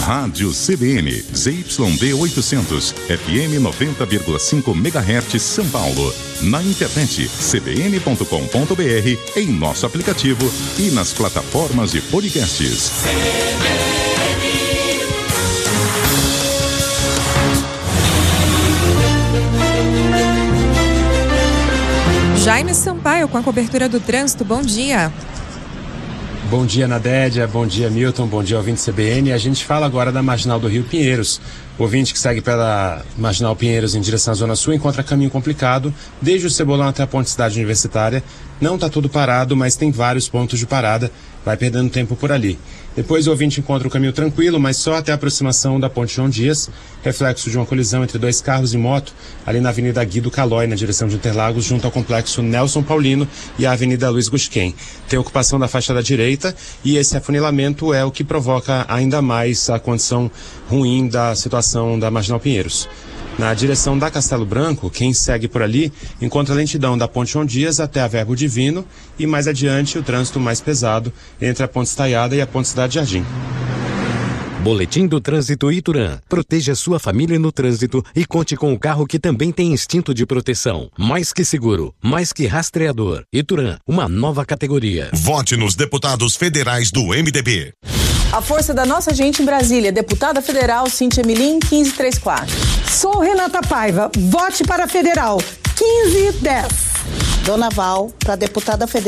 Rádio CBN, ZYD 800, FM 90,5 MHz, São Paulo. Na internet, cbn.com.br, em nosso aplicativo e nas plataformas de podcasts. Jaime Sampaio com a cobertura do trânsito, bom dia. Bom dia, Nadédia, bom dia, Milton, bom dia, ouvinte CBN. A gente fala agora da Marginal do Rio Pinheiros. O ouvinte que segue pela Marginal Pinheiros em direção à Zona Sul encontra caminho complicado, desde o Cebolão até a Ponte Cidade Universitária. Não está tudo parado, mas tem vários pontos de parada, vai perdendo tempo por ali. Depois o ouvinte encontra o caminho tranquilo, mas só até a aproximação da Ponte João Dias, reflexo de uma colisão entre dois carros e moto, ali na Avenida Guido Calói, na direção de Interlagos, junto ao complexo Nelson Paulino e à Avenida Luiz Gusquem. Tem ocupação da faixa da direita e esse afunilamento é o que provoca ainda mais a condição ruim da situação da Marginal Pinheiros. Na direção da Castelo Branco, quem segue por ali encontra a lentidão da Ponte João Dias até a Verbo Divino e mais adiante o trânsito mais pesado entre a Ponte Estaiada e a Ponte Cidade Jardim. Boletim do Trânsito Ituran. Proteja sua família no trânsito e conte com o carro que também tem instinto de proteção. Mais que seguro, mais que rastreador. Ituran, uma nova categoria. Vote nos deputados federais do MDB. A força da nossa gente em Brasília, deputada federal Cíntia Milim, 1534. Sou Renata Paiva, vote para federal, 1510. Dona Val, para deputada federal.